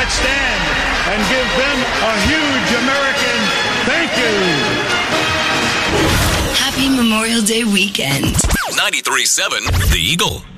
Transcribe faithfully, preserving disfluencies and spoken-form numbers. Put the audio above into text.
Let's stand and give them a huge American thank you. Happy Memorial Day weekend. ninety-three point seven The Eagle.